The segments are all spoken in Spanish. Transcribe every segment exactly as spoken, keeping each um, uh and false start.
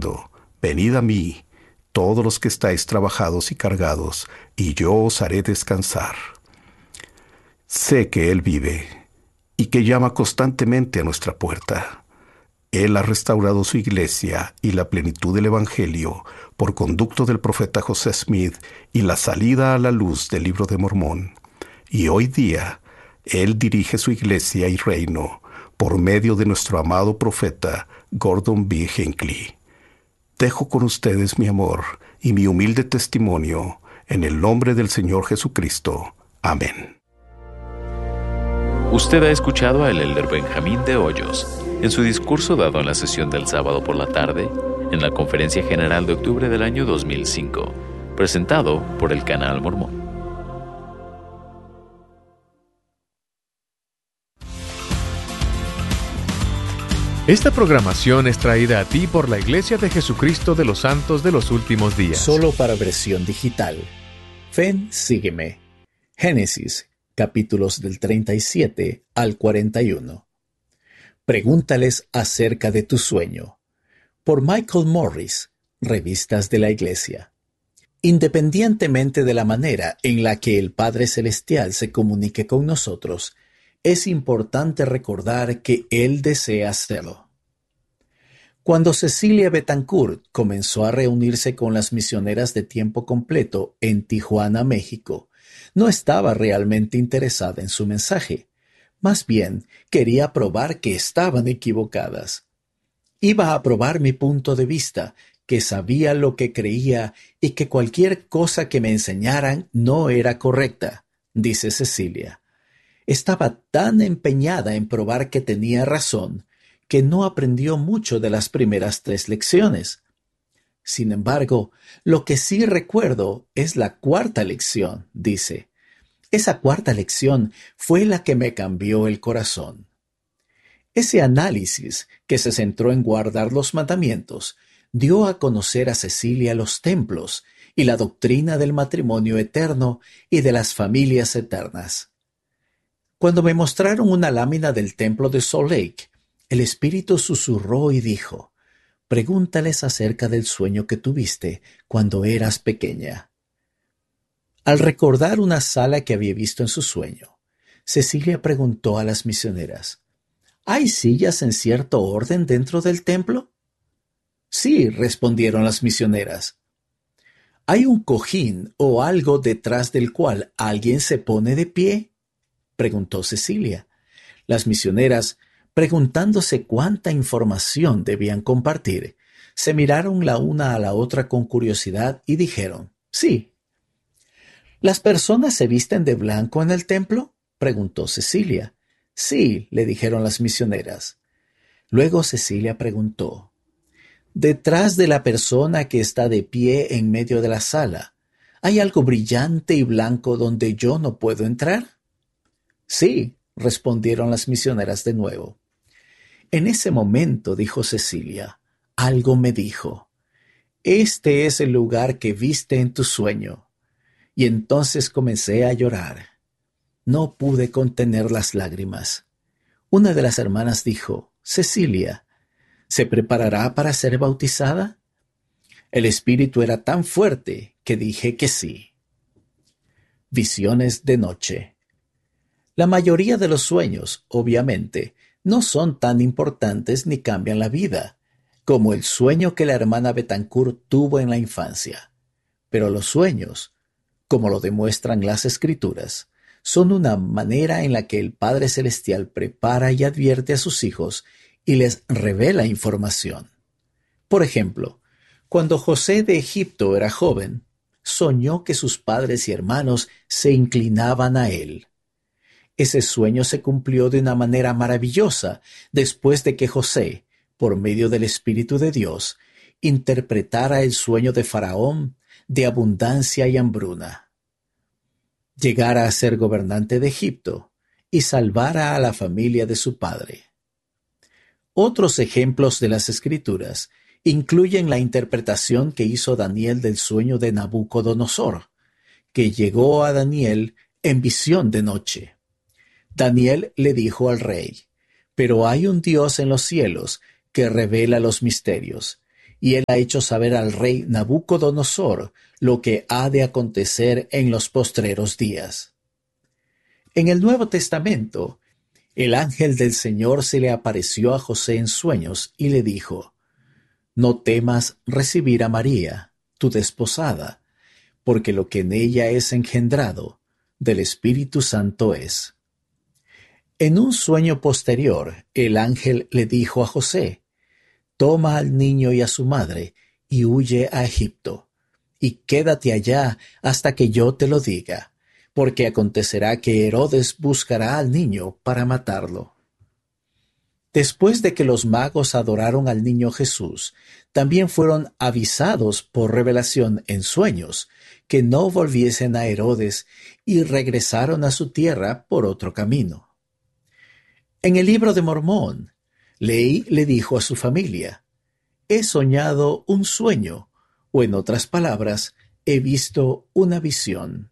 diciendo: Venid a mí, todos los que estáis trabajados y cargados, y yo os haré descansar. Sé que Él vive y que llama constantemente a nuestra puerta. Él ha restaurado su iglesia y la plenitud del Evangelio por conducto del profeta José Smith y la salida a la luz del Libro de Mormón. Y hoy día, Él dirige su iglesia y reino por medio de nuestro amado profeta Gordon B. Hinckley. Dejo con ustedes mi amor y mi humilde testimonio en el nombre del Señor Jesucristo. Amén. Usted ha escuchado al elder Benjamín de Hoyos en su discurso dado en la sesión del sábado por la tarde en la Conferencia General de octubre del año dos mil cinco, presentado por el Canal Mormón. Esta programación es traída a ti por la Iglesia de Jesucristo de los Santos de los Últimos Días. Solo para versión digital. Ven, sígueme. Génesis, capítulos del treinta y siete al cuarenta y uno. Pregúntales acerca de tu sueño. Por Michael Morris, Revistas de la Iglesia. Independientemente de la manera en la que el Padre Celestial se comunique con nosotros, es importante recordar que Él desea hacerlo. Cuando Cecilia Betancourt comenzó a reunirse con las misioneras de tiempo completo en Tijuana, México, no estaba realmente interesada en su mensaje. Más bien, quería probar que estaban equivocadas. Iba a probar mi punto de vista, que sabía lo que creía y que cualquier cosa que me enseñaran no era correcta, dice Cecilia. Estaba tan empeñada en probar que tenía razón, que no aprendió mucho de las primeras tres lecciones. Sin embargo, lo que sí recuerdo es la cuarta lección, dice. Esa cuarta lección fue la que me cambió el corazón. Ese análisis, que se centró en guardar los mandamientos, dio a conocer a Cecilia los templos y la doctrina del matrimonio eterno y de las familias eternas. Cuando me mostraron una lámina del templo de Salt Lake, el Espíritu susurró y dijo: Pregúntales acerca del sueño que tuviste cuando eras pequeña. Al recordar una sala que había visto en su sueño, Cecilia preguntó a las misioneras: ¿Hay sillas en cierto orden dentro del templo? Sí, respondieron las misioneras. ¿Hay un cojín o algo detrás del cual alguien se pone de pie?, preguntó Cecilia. Las misioneras, preguntándose cuánta información debían compartir, se miraron la una a la otra con curiosidad y dijeron: sí. ¿Las personas se visten de blanco en el templo?, preguntó Cecilia. Sí, le dijeron las misioneras. Luego Cecilia preguntó: ¿detrás de la persona que está de pie en medio de la sala, hay algo brillante y blanco donde yo no puedo entrar? Sí, respondieron las misioneras de nuevo. En ese momento, dijo Cecilia, algo me dijo: este es el lugar que viste en tu sueño. Y entonces comencé a llorar. No pude contener las lágrimas. Una de las hermanas dijo: Cecilia, ¿se preparará para ser bautizada? El espíritu era tan fuerte que dije que sí. Visiones de noche. La mayoría de los sueños, obviamente, no son tan importantes ni cambian la vida, como el sueño que la hermana Betancourt tuvo en la infancia. Pero los sueños, como lo demuestran las Escrituras, son una manera en la que el Padre Celestial prepara y advierte a sus hijos y les revela información. Por ejemplo, cuando José de Egipto era joven, soñó que sus padres y hermanos se inclinaban a él. Ese sueño se cumplió de una manera maravillosa después de que José, por medio del Espíritu de Dios, interpretara el sueño de Faraón de abundancia y hambruna. Llegara a ser gobernante de Egipto y salvara a la familia de su padre. Otros ejemplos de las Escrituras incluyen la interpretación que hizo Daniel del sueño de Nabucodonosor, que llegó a Daniel en visión de noche. Daniel le dijo al rey: pero hay un Dios en los cielos que revela los misterios, y él ha hecho saber al rey Nabucodonosor lo que ha de acontecer en los postreros días. En el Nuevo Testamento, el ángel del Señor se le apareció a José en sueños y le dijo: «No temas recibir a María, tu desposada, porque lo que en ella es engendrado del Espíritu Santo es». En un sueño posterior, el ángel le dijo a José: «Toma al niño y a su madre y huye a Egipto, y quédate allá hasta que yo te lo diga, porque acontecerá que Herodes buscará al niño para matarlo». Después de que los magos adoraron al niño Jesús, también fueron avisados por revelación en sueños que no volviesen a Herodes y regresaron a su tierra por otro camino. En el libro de Mormón, Leí le dijo a su familia: «He soñado un sueño», o en otras palabras, «he visto una visión».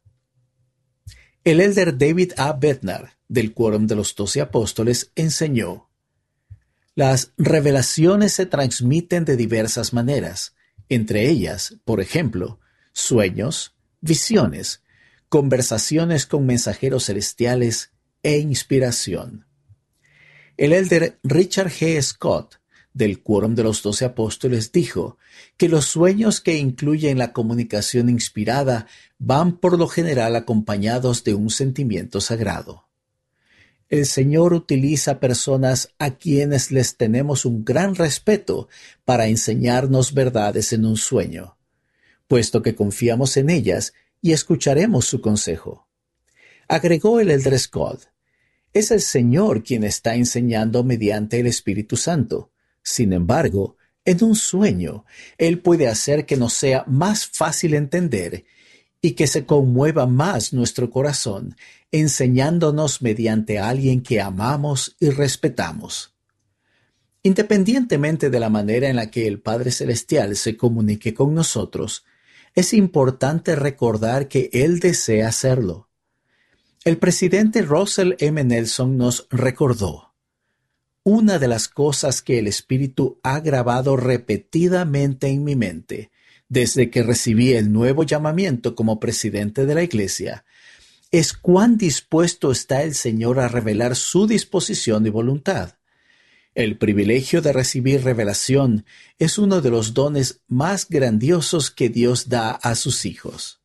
El elder David A. Bednar, del Quórum de los Doce Apóstoles, enseñó: «Las revelaciones se transmiten de diversas maneras, entre ellas, por ejemplo, sueños, visiones, conversaciones con mensajeros celestiales e inspiración». El elder Richard G. Scott, del Quórum de los Doce Apóstoles, dijo que los sueños que incluyen la comunicación inspirada van por lo general acompañados de un sentimiento sagrado. El Señor utiliza personas a quienes les tenemos un gran respeto para enseñarnos verdades en un sueño, puesto que confiamos en ellas y escucharemos su consejo. Agregó el elder Scott: «Es el Señor quien está enseñando mediante el Espíritu Santo. Sin embargo, en un sueño, Él puede hacer que nos sea más fácil entender y que se conmueva más nuestro corazón, enseñándonos mediante a alguien que amamos y respetamos». Independientemente de la manera en la que el Padre Celestial se comunique con nosotros, es importante recordar que Él desea hacerlo. El presidente Russell M. Nelson nos recordó: «Una de las cosas que el Espíritu ha grabado repetidamente en mi mente desde que recibí el nuevo llamamiento como presidente de la Iglesia es cuán dispuesto está el Señor a revelar su disposición y voluntad. El privilegio de recibir revelación es uno de los dones más grandiosos que Dios da a sus hijos».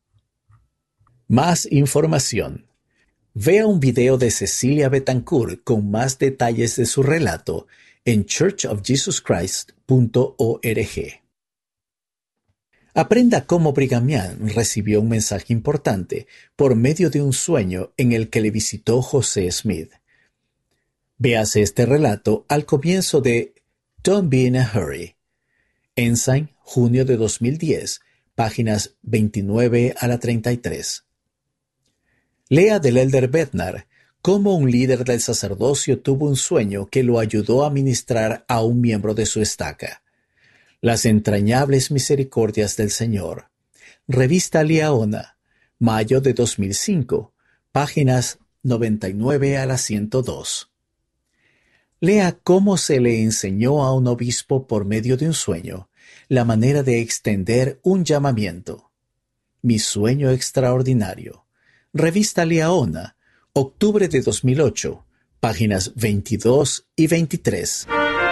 Más información. Vea un video de Cecilia Betancourt con más detalles de su relato en church of jesus christ punto org. Aprenda cómo Brigham Young recibió un mensaje importante por medio de un sueño en el que le visitó José Smith. Véase este relato al comienzo de Don't Be in a Hurry. Ensign, junio de dos mil diez, páginas veintinueve a la treinta y tres. Lea del elder Bednar cómo un líder del sacerdocio tuvo un sueño que lo ayudó a ministrar a un miembro de su estaca. Las entrañables misericordias del Señor. Revista Liaona, mayo de dos mil cinco, páginas noventa y nueve a la ciento dos. Lea cómo se le enseñó a un obispo por medio de un sueño la manera de extender un llamamiento. Mi sueño extraordinario. Revista Liaona, octubre de dos mil ocho, páginas veintidós y veintitrés.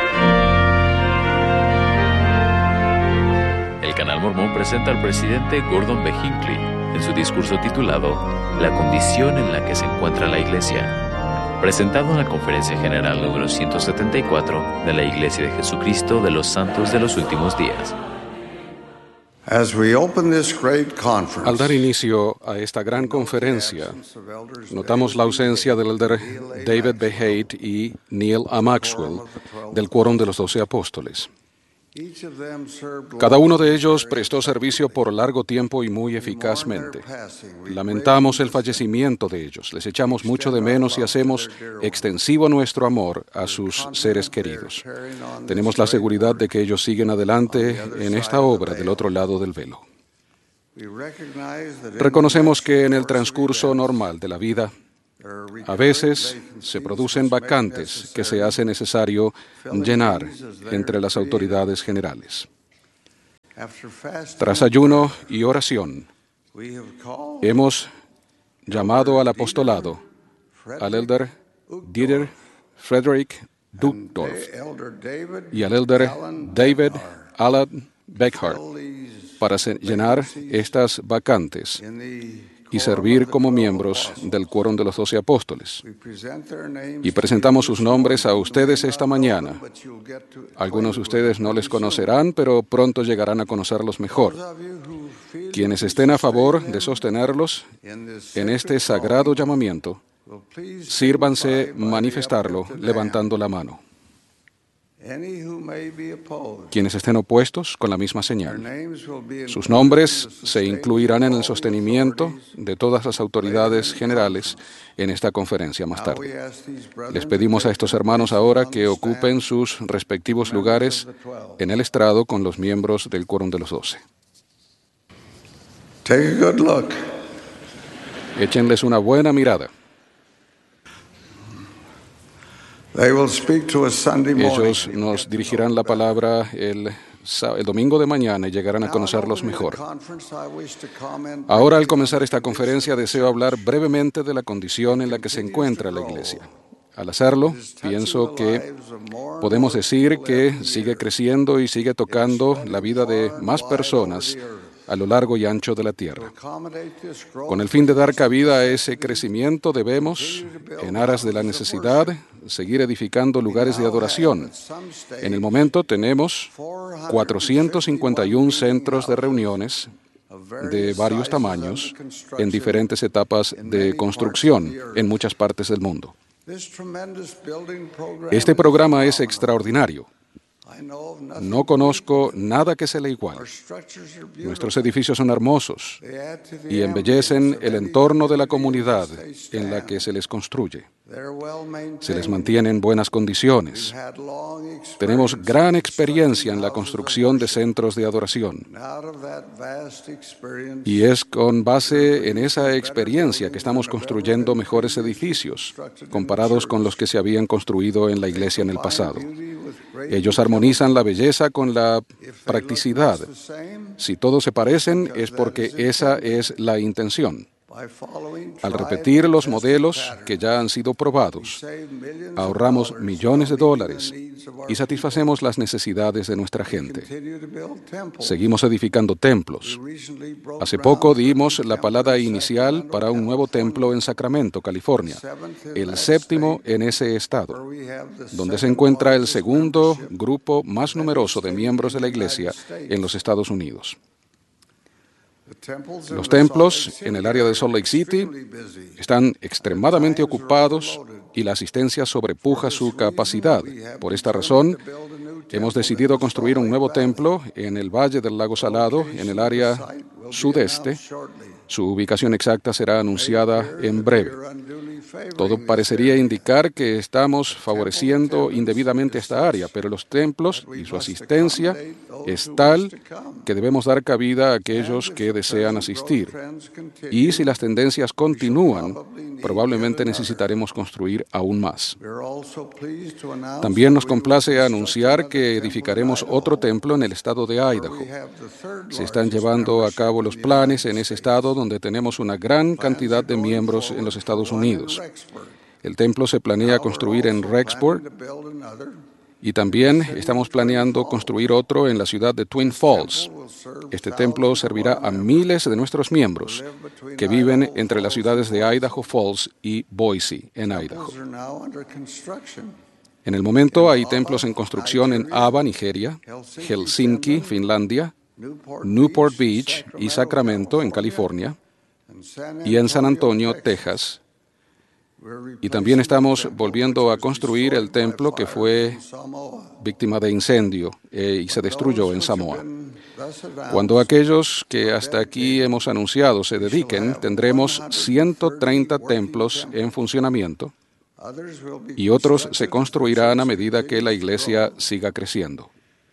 El Canal Mormón presenta al presidente Gordon B. Hinckley en su discurso titulado La condición en la que se encuentra la Iglesia, presentado en la Conferencia General número ciento setenta y cuatro de la Iglesia de Jesucristo de los Santos de los Últimos Días. Al dar inicio a esta gran conferencia, notamos la ausencia del elder David B. Haight y Neil A. Maxwell del Quórum de los Doce Apóstoles. Cada uno de ellos prestó servicio por largo tiempo y muy eficazmente. Lamentamos el fallecimiento de ellos, les echamos mucho de menos y hacemos extensivo nuestro amor a sus seres queridos. Tenemos la seguridad de que ellos siguen adelante en esta obra del otro lado del velo. Reconocemos que en el transcurso normal de la vida, a veces se producen vacantes que se hace necesario llenar entre las autoridades generales. Tras ayuno y oración, hemos llamado al apostolado al elder Dieter Frederick Duckdorf y al elder David Allen Beckhart para llenar estas vacantes y servir como miembros del Quórum de los Doce Apóstoles. Y presentamos sus nombres a ustedes esta mañana. Algunos de ustedes no les conocerán, pero pronto llegarán a conocerlos mejor. Quienes estén a favor de sostenerlos en este sagrado llamamiento, sírvanse manifestarlo levantando la mano. Quienes estén opuestos, con la misma señal. Sus nombres se incluirán en el sostenimiento de todas las autoridades generales en esta conferencia más tarde. Les pedimos a estos hermanos ahora que ocupen sus respectivos lugares en el estrado con los miembros del Quórum de los Doce. Échenles una buena mirada. Ellos nos dirigirán la palabra el, el domingo de mañana y llegarán a conocerlos mejor. Ahora, al comenzar esta conferencia, deseo hablar brevemente de la condición en la que se encuentra la Iglesia. Al hacerlo, pienso que podemos decir que sigue creciendo y sigue tocando la vida de más personas a lo largo y ancho de la tierra. Con el fin de dar cabida a ese crecimiento, debemos, en aras de la necesidad, seguir edificando lugares de adoración. En el momento tenemos cuatrocientos cincuenta y uno centros de reuniones de varios tamaños en diferentes etapas de construcción en muchas partes del mundo. Este programa es extraordinario. No conozco nada que se le iguale. Nuestros edificios son hermosos y embellecen el entorno de la comunidad en la que se les construye. Se les mantiene en buenas condiciones. Tenemos gran experiencia en la construcción de centros de adoración. Y es con base en esa experiencia que estamos construyendo mejores edificios comparados con los que se habían construido en la iglesia en el pasado. Ellos armonizan la belleza con la practicidad. Si todos se parecen, es porque esa es la intención. Al repetir los modelos que ya han sido probados, ahorramos millones de dólares y satisfacemos las necesidades de nuestra gente. Seguimos edificando templos. Hace poco dimos la palada inicial para un nuevo templo en Sacramento, California, el séptimo en ese estado, donde se encuentra el segundo grupo más numeroso de miembros de la Iglesia en los Estados Unidos. Los templos en el área de Salt Lake City están extremadamente ocupados y la asistencia sobrepuja su capacidad. Por esta razón, hemos decidido construir un nuevo templo en el Valle del Lago Salado, en el área sudeste. Su ubicación exacta será anunciada en breve. Todo parecería indicar que estamos favoreciendo indebidamente esta área, pero los templos y su asistencia es tal que debemos dar cabida a aquellos que desean asistir. Y si las tendencias continúan, probablemente necesitaremos construir aún más. También nos complace anunciar que edificaremos otro templo en el estado de Idaho. Se están llevando a cabo los planes en ese estado donde tenemos una gran cantidad de miembros en los Estados Unidos. El templo se planea construir en Rexburg y también estamos planeando construir otro en la ciudad de Twin Falls. Este templo servirá a miles de nuestros miembros que viven entre las ciudades de Idaho Falls y Boise, en Idaho. En el momento hay templos en construcción en Aba, Nigeria, Helsinki, Finlandia, Newport Beach y Sacramento, en California, y en San Antonio, Texas. Y también estamos volviendo a construir el templo que fue víctima de incendio eh, y se destruyó en Samoa. Cuando aquellos que hasta aquí hemos anunciado se dediquen, tendremos ciento treinta templos en funcionamiento y otros se construirán a medida que la iglesia siga creciendo.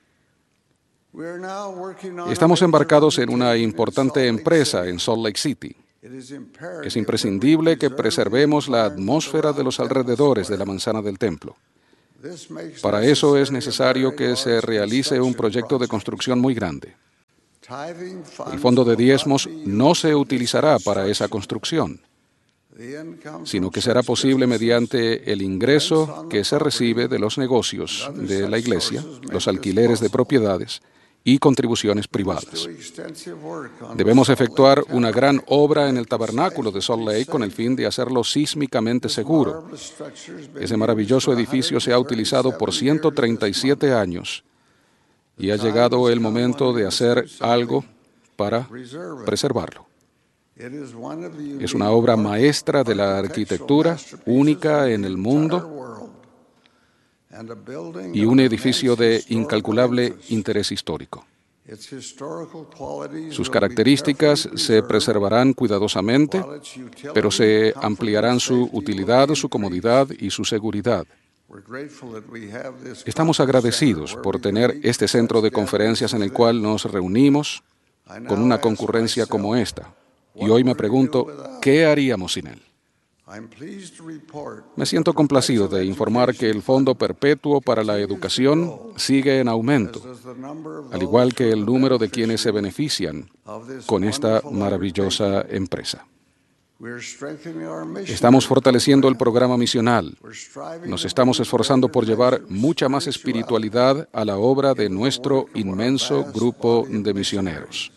Estamos embarcados en una importante empresa en Salt Lake City. Es imprescindible que preservemos la atmósfera de los alrededores de la manzana del templo. Para eso es necesario que se realice un proyecto de construcción muy grande. El fondo de diezmos no se utilizará para esa construcción, sino que será posible mediante el ingreso que se recibe de los negocios de la iglesia, los alquileres de propiedades y contribuciones privadas. Debemos efectuar una gran obra en el tabernáculo de Salt Lake con el fin de hacerlo sísmicamente seguro. Ese maravilloso edificio se ha utilizado por ciento treinta y siete años y ha llegado el momento de hacer algo para preservarlo. Es una obra maestra de la arquitectura, única en el mundo, y un edificio de incalculable interés histórico. Sus características se preservarán cuidadosamente, pero se ampliarán su utilidad, su comodidad y su seguridad. Estamos agradecidos por tener este centro de conferencias en el cual nos reunimos con una concurrencia como esta. Y hoy me pregunto, ¿qué haríamos sin él? Me siento complacido de informar que el Fondo Perpetuo para la Educación sigue en aumento, al igual que el número de quienes se benefician con esta maravillosa empresa. Estamos fortaleciendo el programa misional. Nos estamos esforzando por llevar mucha más espiritualidad a la obra de nuestro inmenso grupo de misioneros.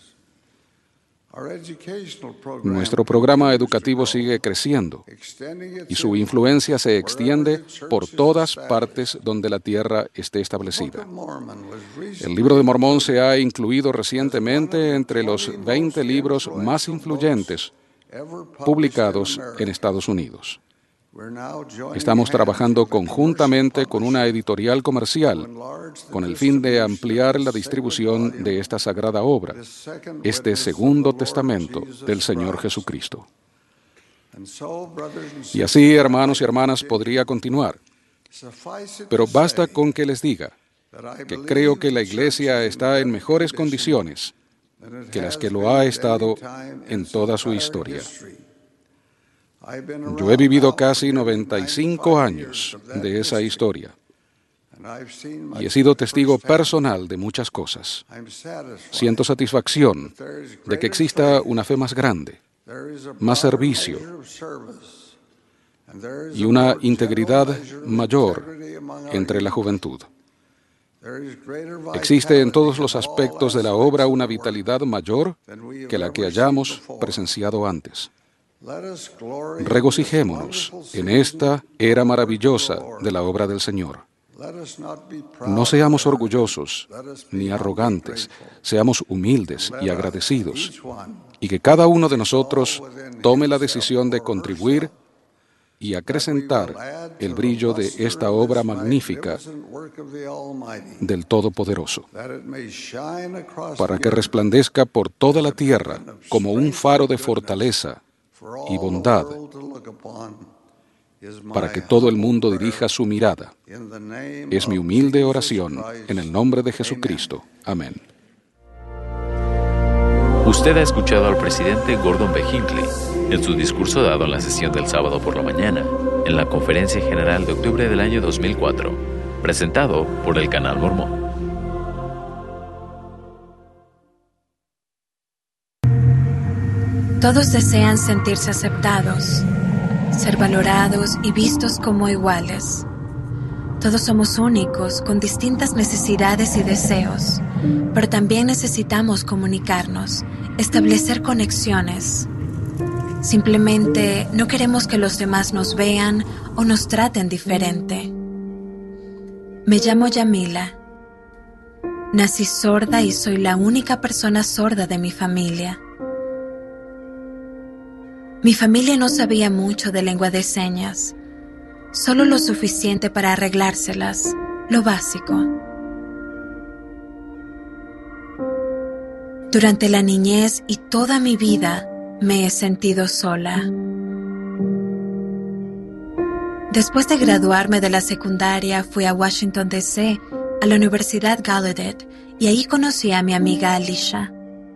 Nuestro programa educativo sigue creciendo y su influencia se extiende por todas partes donde la tierra esté establecida. El Libro de Mormón se ha incluido recientemente entre los veinte libros más influyentes publicados en Estados Unidos. Estamos trabajando conjuntamente con una editorial comercial con el fin de ampliar la distribución de esta sagrada obra, este segundo testamento del Señor Jesucristo. Y así, hermanos y hermanas, podría continuar. Pero basta con que les diga que creo que la Iglesia está en mejores condiciones que las que lo ha estado en toda su historia. Yo he vivido casi noventa y cinco años de esa historia y he sido testigo personal de muchas cosas. Siento satisfacción de que exista una fe más grande, más servicio y una integridad mayor entre la juventud. Existe en todos los aspectos de la obra una vitalidad mayor que la que hayamos presenciado antes. Regocijémonos en esta era maravillosa de la obra del Señor. No seamos orgullosos ni arrogantes, seamos humildes y agradecidos, y que cada uno de nosotros tome la decisión de contribuir y acrecentar el brillo de esta obra magnífica del Todopoderoso, para que resplandezca por toda la tierra como un faro de fortaleza y bondad, para que todo el mundo dirija su mirada. Es mi humilde oración en el nombre de Jesucristo. Amén. Usted ha escuchado al presidente Gordon B. Hinckley en su discurso dado en la sesión del sábado por la mañana, en la Conferencia General de octubre del año dos mil cuatro, presentado por el Canal Mormón. Todos desean sentirse aceptados, ser valorados y vistos como iguales. Todos somos únicos, con distintas necesidades y deseos, pero también necesitamos comunicarnos, establecer conexiones. Simplemente no queremos que los demás nos vean o nos traten diferente. Me llamo Yamila. Nací sorda y soy la única persona sorda de mi familia. Mi familia no sabía mucho de lengua de señas, solo lo suficiente para arreglárselas, lo básico. Durante la niñez y toda mi vida me he sentido sola. Después de graduarme de la secundaria, fui a Washington, D C, a la Universidad Gallaudet, y ahí conocí a mi amiga Alicia.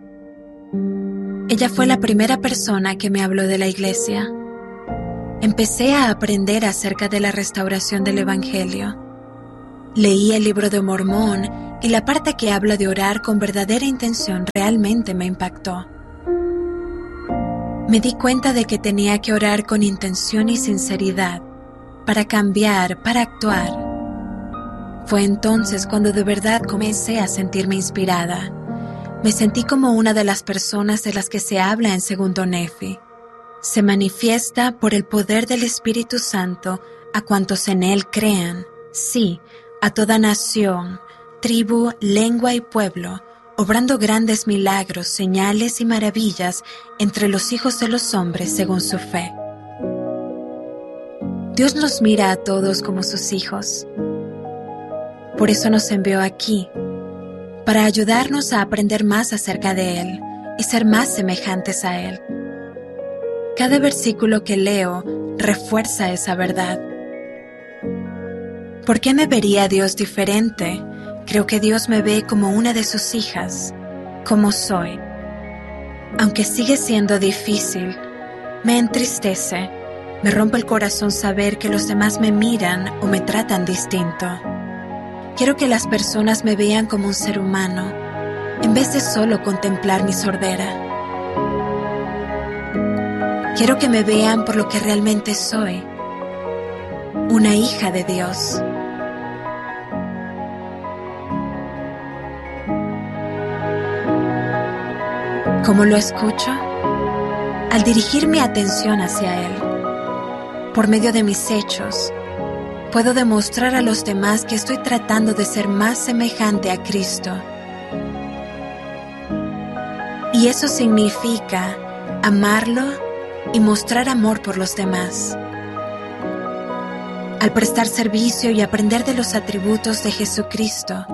Ella fue la primera persona que me habló de la iglesia. Empecé a aprender acerca de la restauración del Evangelio. Leí el libro de Mormón y la parte que habla de orar con verdadera intención realmente me impactó. Me di cuenta de que tenía que orar con intención y sinceridad, para cambiar, para actuar. Fue entonces cuando de verdad comencé a sentirme inspirada. Me sentí como una de las personas de las que se habla en Segundo Nefi. Se manifiesta por el poder del Espíritu Santo a cuantos en él crean, sí, a toda nación, tribu, lengua y pueblo, obrando grandes milagros, señales y maravillas entre los hijos de los hombres según su fe. Dios nos mira a todos como sus hijos. Por eso nos envió aquí, para ayudarnos a aprender más acerca de Él y ser más semejantes a Él. Cada versículo que leo refuerza esa verdad. ¿Por qué me vería Dios diferente? Creo que Dios me ve como una de sus hijas, como soy. Aunque sigue siendo difícil, me entristece, me rompe el corazón saber que los demás me miran o me tratan distinto. Quiero que las personas me vean como un ser humano, en vez de solo contemplar mi sordera. Quiero que me vean por lo que realmente soy, una hija de Dios. ¿Cómo lo escucho? Al dirigir mi atención hacia Él. Por medio de mis hechos, puedo demostrar a los demás que estoy tratando de ser más semejante a Cristo. Y eso significa amarlo y mostrar amor por los demás. Al prestar servicio y aprender de los atributos de Jesucristo,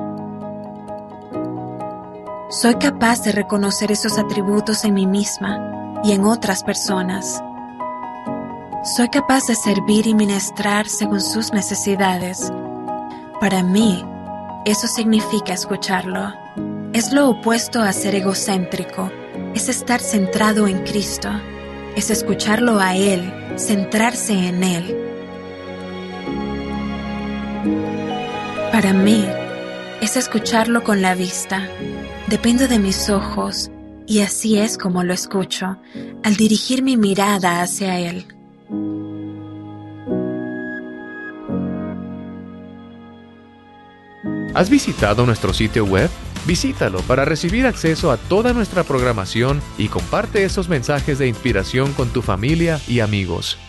soy capaz de reconocer esos atributos en mí misma y en otras personas. Soy capaz de servir y ministrar según sus necesidades. Para mí, eso significa escucharlo. Es lo opuesto a ser egocéntrico. Es estar centrado en Cristo. Es escucharlo a Él, centrarse en Él. Para mí, es escucharlo con la vista. Dependo de mis ojos, y así es como lo escucho, al dirigir mi mirada hacia Él. ¿Has visitado nuestro sitio web? Visítalo para recibir acceso a toda nuestra programación y comparte esos mensajes de inspiración con tu familia y amigos.